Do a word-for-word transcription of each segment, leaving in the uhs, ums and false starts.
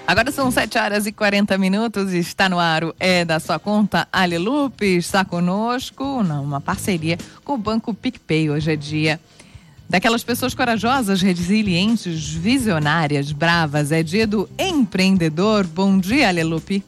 Agora são sete horas e quarenta minutos e está no ar o É da Sua Conta. Ali Lupe está conosco, numa parceria com o Banco PicPay. Hoje é dia daquelas pessoas corajosas, resilientes, visionárias, bravas. É dia do empreendedor. Bom dia, Ali Lupe.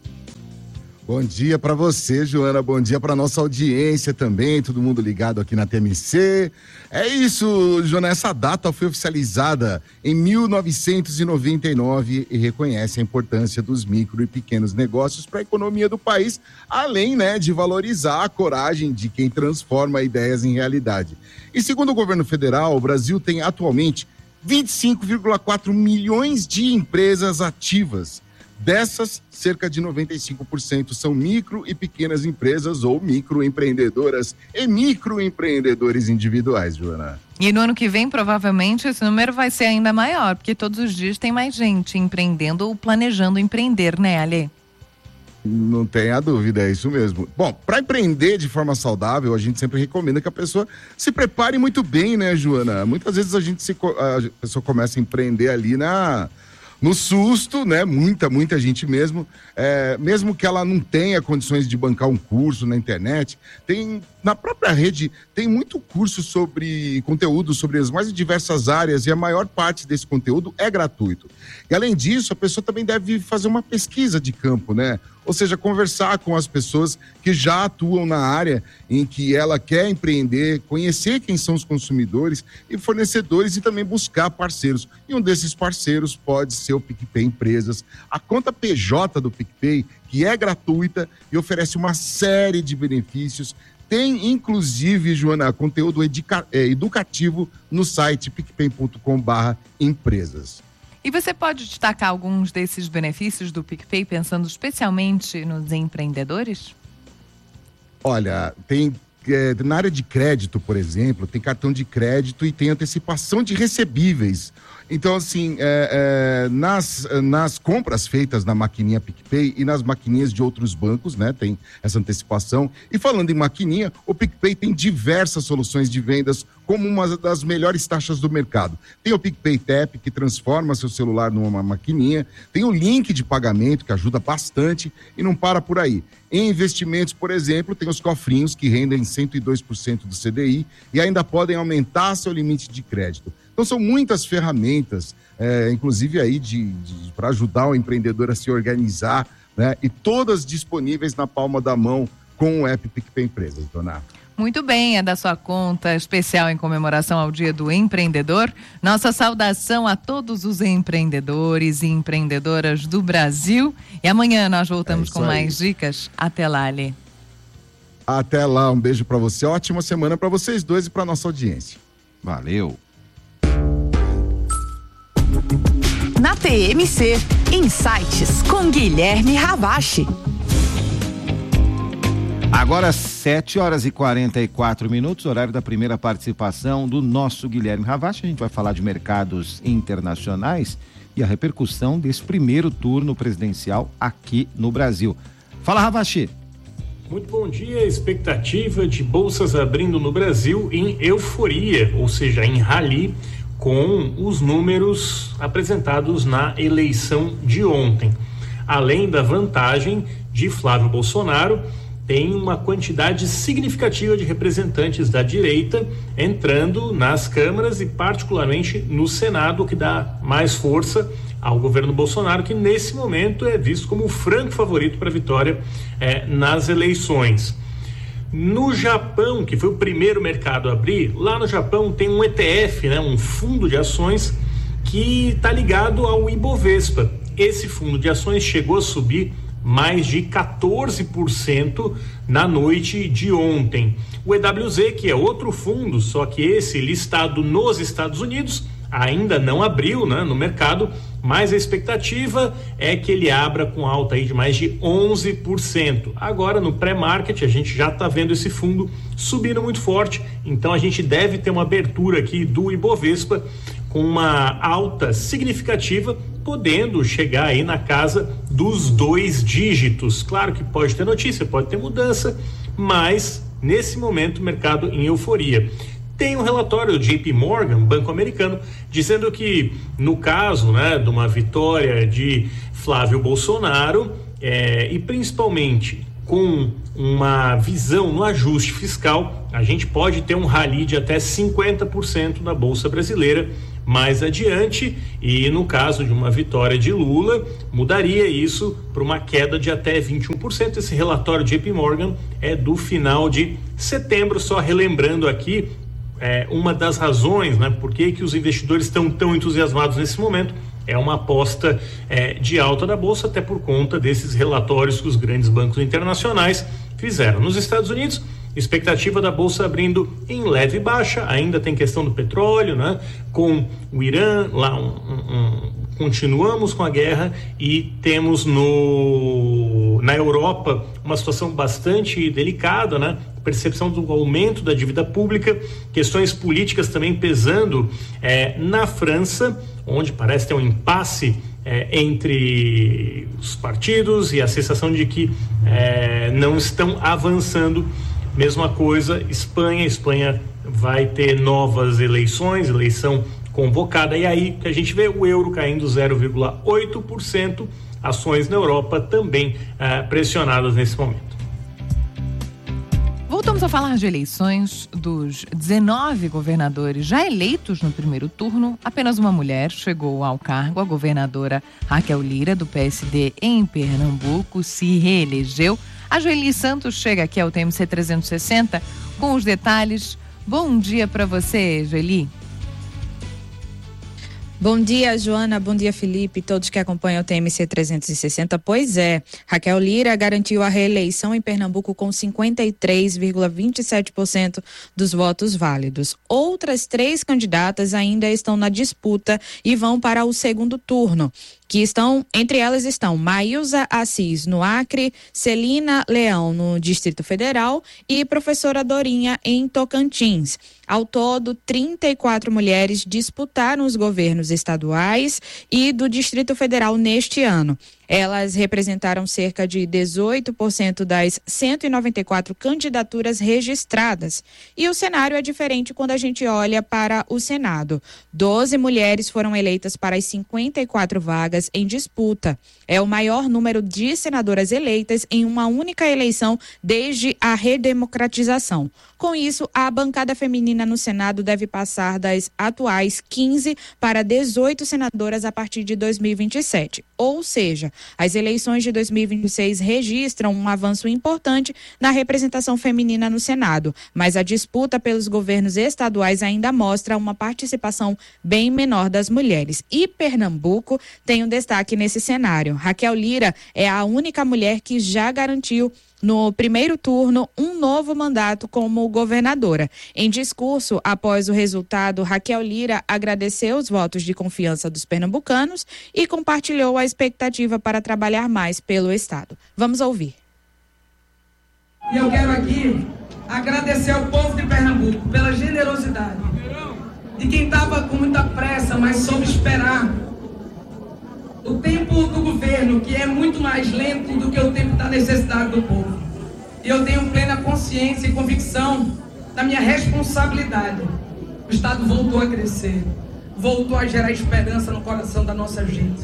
Bom dia para você, Joana, bom dia para nossa audiência também, todo mundo ligado aqui na T M C. É isso, Joana, essa data foi oficializada em mil novecentos e noventa e nove e reconhece a importância dos micro e pequenos negócios para a economia do país, além, né, de valorizar a coragem de quem transforma ideias em realidade. E segundo o governo federal, o Brasil tem atualmente vinte e cinco vírgula quatro milhões de empresas ativas. Dessas, cerca de noventa e cinco por cento são micro e pequenas empresas ou microempreendedoras e microempreendedores individuais, Joana. E no ano que vem, provavelmente, esse número vai ser ainda maior, porque todos os dias tem mais gente empreendendo ou planejando empreender, né, Ale? Não tenha dúvida, é isso mesmo. Bom, para empreender de forma saudável, a gente sempre recomenda que a pessoa se prepare muito bem, né, Joana? Muitas vezes a gente se, a pessoa começa a empreender ali na... no susto, né? Muita, muita gente mesmo, é, mesmo que ela não tenha condições de bancar um curso na internet, tem, na própria rede, tem muito curso sobre conteúdo, sobre as mais diversas áreas, e a maior parte desse conteúdo é gratuito. E além disso, a pessoa também deve fazer uma pesquisa de campo, né? Ou seja, conversar com as pessoas que já atuam na área em que ela quer empreender, conhecer quem são os consumidores e fornecedores e também buscar parceiros. E um desses parceiros pode ser o PicPay Empresas. A conta P J do PicPay, que é gratuita e oferece uma série de benefícios. Tem, inclusive, Joana, conteúdo educa- educativo no site picpay ponto com barra empresas. E você pode destacar alguns desses benefícios do PicPay, pensando especialmente nos empreendedores? Olha, tem é, na área de crédito, por exemplo, tem cartão de crédito e tem antecipação de recebíveis. Então, assim, é, é, nas, nas compras feitas na maquininha PicPay e nas maquininhas de outros bancos, né, tem essa antecipação. E falando em maquininha, o PicPay tem diversas soluções de vendas como uma das melhores taxas do mercado. Tem o PicPay Tap, que transforma seu celular numa maquininha. Tem o link de pagamento, que ajuda bastante e não para por aí. Em investimentos, por exemplo, tem os cofrinhos, que rendem cento e dois por cento do C D I e ainda podem aumentar seu limite de crédito. Então são muitas ferramentas, é, inclusive aí de, de, para ajudar o empreendedor a se organizar, né? E todas disponíveis na palma da mão com o app PicPay Empresas, dona. Muito bem, é da sua conta especial em comemoração ao Dia do Empreendedor. Nossa saudação a todos os empreendedores e empreendedoras do Brasil. E amanhã nós voltamos é com aí. mais dicas. Até lá, Ale. Até lá, um beijo para você. Ótima semana para vocês dois e para nossa audiência. Valeu. Na T M C, Insights com Guilherme Ravache. Agora sete horas e quarenta e quatro minutos, horário da primeira participação do nosso Guilherme Ravache. A gente vai falar de mercados internacionais e a repercussão desse primeiro turno presidencial aqui no Brasil. Fala, Ravache. Muito bom dia. Expectativa de bolsas abrindo no Brasil em euforia, ou seja, em rally, com os números apresentados na eleição de ontem. Além da vantagem de Flávio Bolsonaro, tem uma quantidade significativa de representantes da direita entrando nas câmaras e particularmente no Senado, o que dá mais força ao governo Bolsonaro, que nesse momento é visto como o franco favorito para a vitória eh, nas eleições. No Japão, que foi o primeiro mercado a abrir, lá no Japão tem um E T F, né, um fundo de ações que está ligado ao Ibovespa. Esse fundo de ações chegou a subir mais de quatorze por cento na noite de ontem. O E W Z, que é outro fundo, só que esse listado nos Estados Unidos, ainda não abriu, né, no mercado, mas a expectativa é que ele abra com alta aí de mais de onze por cento. Agora, no pré-market, a gente já está vendo esse fundo subindo muito forte, então a gente deve ter uma abertura aqui do Ibovespa com uma alta significativa, podendo chegar aí na casa dos dois dígitos. Claro que pode ter notícia, pode ter mudança, mas nesse momento o mercado em euforia. tem um relatório do J P Morgan, banco americano, dizendo que no caso, né, de uma vitória de Flávio Bolsonaro, é, e principalmente com uma visão no ajuste fiscal, a gente pode ter um rally de até cinquenta por cento da Bolsa Brasileira mais adiante, e no caso de uma vitória de Lula, mudaria isso para uma queda de até vinte e um por cento. Esse relatório de J P Morgan é do final de setembro, só relembrando aqui é, uma das razões, né, por que que os investidores estão tão entusiasmados nesse momento. É uma aposta é, de alta da Bolsa, até por conta desses relatórios que os grandes bancos internacionais fizeram. Nos Estados Unidos, expectativa da Bolsa abrindo em leve baixa, ainda tem questão do petróleo, né? Com o Irã, lá um, um, um, continuamos com a guerra, e temos no, na Europa uma situação bastante delicada, né? Percepção do aumento da dívida pública, questões políticas também pesando é, na França, onde parece ter um impasse é, entre os partidos e a sensação de que é, não estão avançando. Mesma coisa, Espanha, Espanha vai ter novas eleições, eleição convocada, e aí que a gente vê o euro caindo zero vírgula oito por cento, ações na Europa também eh, pressionadas nesse momento. Voltamos a falar de eleições. Dos dezenove governadores já eleitos no primeiro turno, apenas uma mulher chegou ao cargo. A governadora Raquel Lira, do P S D em Pernambuco, se reelegeu. A Joeli Santos chega aqui ao T M C trezentos e sessenta com os detalhes. Bom dia para você, Joeli. Bom dia, Joana. Bom dia, Felipe. Todos que acompanham o T M C trezentos e sessenta. Pois é, Raquel Lira garantiu a reeleição em Pernambuco com cinquenta e três vírgula vinte e sete por cento dos votos válidos. Outras três candidatas ainda estão na disputa e vão para o segundo turno, que estão, entre elas estão Maílza Assis no Acre, Celina Leão no Distrito Federal e professora Dorinha em Tocantins. Ao todo, trinta e quatro mulheres disputaram os governos estaduais e do Distrito Federal neste ano. Elas representaram cerca de dezoito por cento das cento e noventa e quatro candidaturas registradas. E o cenário é diferente quando a gente olha para o Senado. doze mulheres foram eleitas para as cinquenta e quatro vagas em disputa. É o maior número de senadoras eleitas em uma única eleição desde a redemocratização. Com isso, a bancada feminina no Senado deve passar das atuais quinze para dezoito senadoras a partir de dois mil e vinte e sete. Ou seja, as eleições de dois mil e vinte e seis registram um avanço importante na representação feminina no Senado, mas a disputa pelos governos estaduais ainda mostra uma participação bem menor das mulheres. E Pernambuco tem um destaque nesse cenário. Raquel Lira é a única mulher que já garantiu no primeiro turno um novo mandato como governadora. Em discurso, após o resultado, Raquel Lira agradeceu os votos de confiança dos pernambucanos e compartilhou a expectativa para trabalhar mais pelo estado. Vamos ouvir. E eu quero aqui agradecer ao povo de Pernambuco pela generosidade de quem estava com muita pressa, mas soube esperar o tempo do governo, que é muito mais lento do que o tempo da necessidade do povo. E eu tenho plena consciência e convicção da minha responsabilidade. O Estado voltou a crescer, voltou a gerar esperança no coração da nossa gente.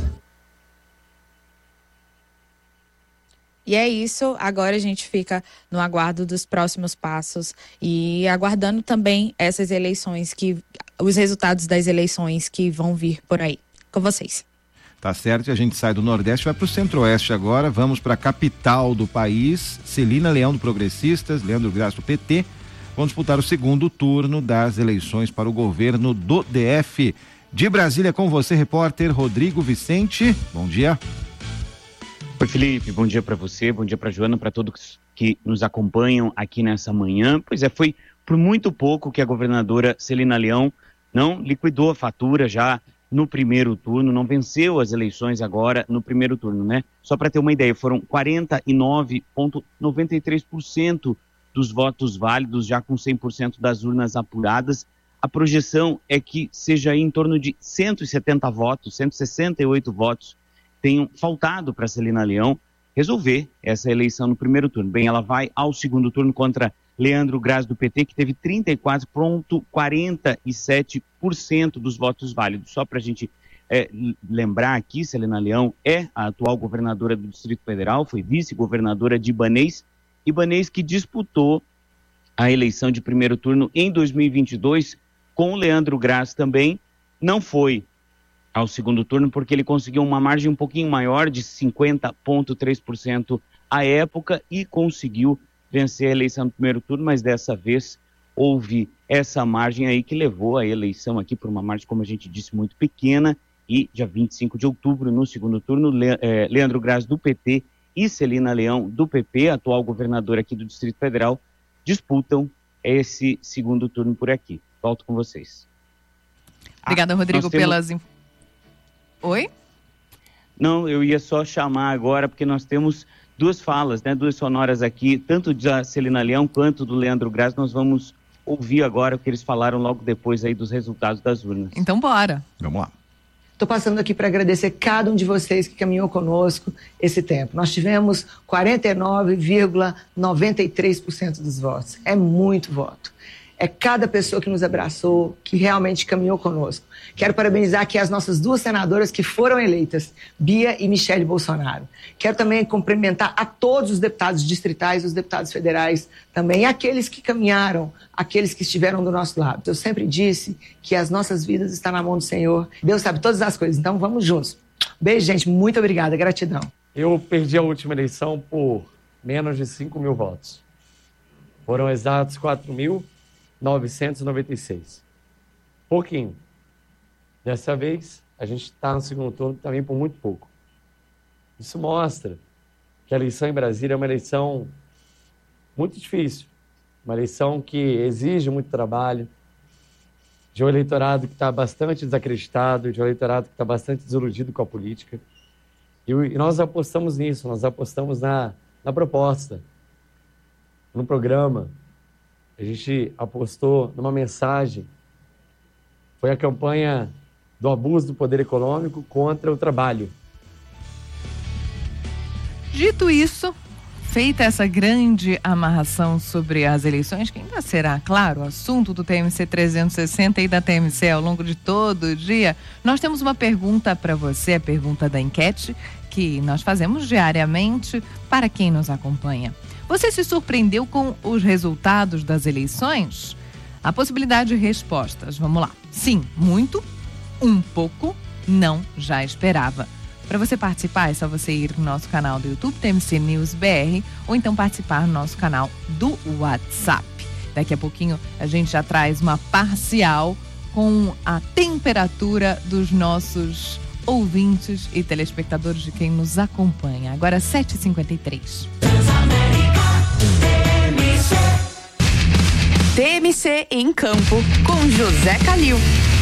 E é isso, agora a gente fica no aguardo dos próximos passos e aguardando também essas eleições, que os resultados das eleições que vão vir por aí. Com vocês. Tá certo, e a gente sai do Nordeste, vai para o Centro-Oeste agora, vamos para a capital do país. Celina Leão do Progressistas, Leandro Graça do P T, vão disputar o segundo turno das eleições para o governo do D F. De Brasília com você, repórter Rodrigo Vicente, bom dia. Oi, Felipe, bom dia para você, bom dia para Joana, para todos que nos acompanham aqui nessa manhã. Pois é, foi por muito pouco que a governadora Celina Leão não liquidou a fatura já no primeiro turno, não venceu as eleições agora no primeiro turno, né? Só para ter uma ideia, foram quarenta e nove vírgula noventa e três por cento dos votos válidos, já com cem por cento das urnas apuradas. A projeção é que seja em torno de cento e setenta votos, cento e sessenta e oito votos tenham faltado para Celina Leão resolver essa eleição no primeiro turno. Bem, ela vai ao segundo turno contra Leandro Graz, do P T, que teve trinta e quatro vírgula quarenta e sete por cento dos votos válidos. Só para a gente é, lembrar aqui, Celina Leão é a atual governadora do Distrito Federal, foi vice-governadora de Ibanez, Ibanez que disputou a eleição de primeiro turno em dois mil e vinte e dois com o Leandro Graz também, não foi ao segundo turno porque ele conseguiu uma margem um pouquinho maior de cinquenta vírgula três por cento à época e conseguiu vencer a eleição no primeiro turno, mas dessa vez houve essa margem aí que levou a eleição aqui por uma margem, como a gente disse, muito pequena, e dia vinte e cinco de outubro, no segundo turno, Le- eh, Leandro Graz, do P T, e Celina Leão, do P P, atual governadora aqui do Distrito Federal, disputam esse segundo turno por aqui. Volto com vocês. Obrigada, Ah, Rodrigo, nós temos... pelas... inf- Oi? Não, eu ia só chamar agora, porque nós temos duas falas, né, duas sonoras aqui, tanto da Celina Leão quanto do Leandro Graz. Nós vamos ouvir agora o que eles falaram logo depois aí dos resultados das urnas. Então bora. Vamos lá. Estou passando aqui para agradecer cada um de vocês que caminhou conosco esse tempo. Nós tivemos quarenta e nove vírgula noventa e três por cento dos votos. É muito voto. É cada pessoa que nos abraçou, que realmente caminhou conosco. Quero parabenizar aqui as nossas duas senadoras que foram eleitas, Bia e Michele Bolsonaro. Quero também cumprimentar a todos os deputados distritais, os deputados federais também, e aqueles que caminharam, aqueles que estiveram do nosso lado. Eu sempre disse que as nossas vidas estão na mão do Senhor. Deus sabe todas as coisas, então vamos juntos. Beijo, gente. Muito obrigada. Gratidão. Eu perdi a última eleição por menos de cinco mil votos. Foram exatos quatro mil novecentos e noventa e seis. Pouquinho. Dessa vez, a gente está no segundo turno também por muito pouco. Isso mostra que a eleição em Brasília é uma eleição muito difícil. Uma eleição que exige muito trabalho, de um eleitorado que está bastante desacreditado, de um eleitorado que está bastante desiludido com a política. E, e nós apostamos nisso, nós apostamos na, na proposta, no programa. A gente apostou numa mensagem. Foi a campanha do abuso do poder econômico contra o trabalho. Dito isso, feita essa grande amarração sobre as eleições, que ainda será, claro, assunto do T M C trezentos e sessenta e da T M C ao longo de todo o dia, nós temos uma pergunta para você, a pergunta da enquete, que nós fazemos diariamente para quem nos acompanha. Você se surpreendeu com os resultados das eleições? A possibilidade de respostas, vamos lá. Sim, muito, um pouco, não, já esperava. Para você participar, é só você ir no nosso canal do YouTube, T M C News B R, ou então participar no nosso canal do WhatsApp. Daqui a pouquinho a gente já traz uma parcial com a temperatura dos nossos ouvintes e telespectadores de quem nos acompanha. Agora sete e cinquenta e três. T M C em Campo, com José Calil.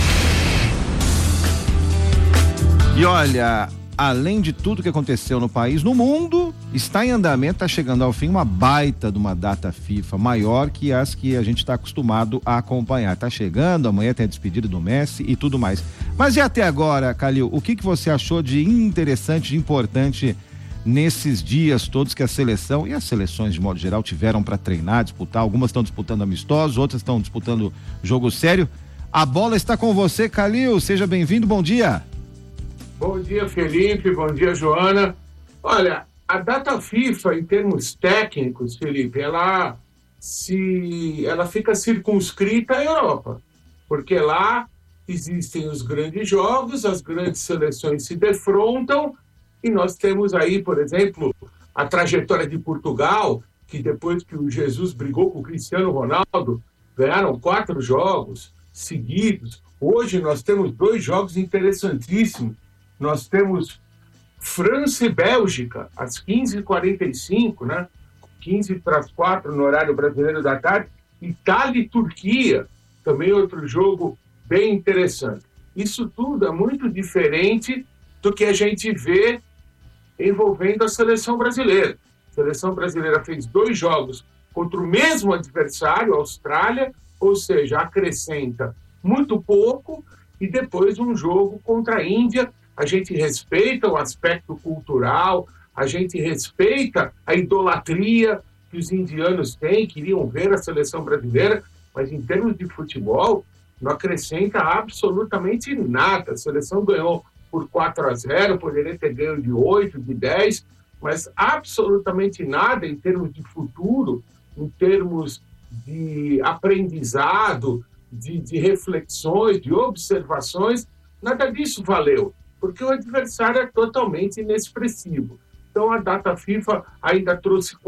E olha, além de tudo que aconteceu no país, no mundo, está em andamento, está chegando ao fim uma baita de uma data FIFA, maior que as que a gente está acostumado a acompanhar. Está chegando, amanhã tem a despedida do Messi e tudo mais. Mas e até agora, Calil, o que, que você achou de interessante, de importante nesses dias todos que a seleção e as seleções de modo geral tiveram para treinar, disputar? Algumas estão disputando amistosos, outras estão disputando jogo sério. A bola está com você, Calil, seja bem-vindo, bom dia. Bom dia, Felipe, bom dia, Joana. Olha, a data FIFA, em termos técnicos, Felipe, ela, se, ela fica circunscrita à Europa, porque lá existem os grandes jogos, as grandes seleções se defrontam. E nós temos aí, por exemplo, a trajetória de Portugal, que depois que o Jesus brigou com o Cristiano Ronaldo, ganharam quatro jogos seguidos. Hoje nós temos dois jogos interessantíssimos. Nós temos França e Bélgica, às quinze e quarenta e cinco, né? quinze para as quatro no horário brasileiro da tarde. Itália e Turquia, também outro jogo bem interessante. Isso tudo é muito diferente do que a gente vê envolvendo a seleção brasileira. A seleção brasileira fez dois jogos contra o mesmo adversário, a Austrália, ou seja, acrescenta muito pouco, e depois um jogo contra a Índia. A gente respeita o aspecto cultural, a gente respeita a idolatria que os indianos têm, queriam ver a seleção brasileira, mas em termos de futebol, não acrescenta absolutamente nada. A seleção ganhou por quatro a zero, poderia ter ganho de oito, de dez, mas absolutamente nada em termos de futuro, em termos de aprendizado, de, de reflexões, de observações, nada disso valeu, porque o adversário é totalmente inexpressivo. Então a data FIFA ainda trouxe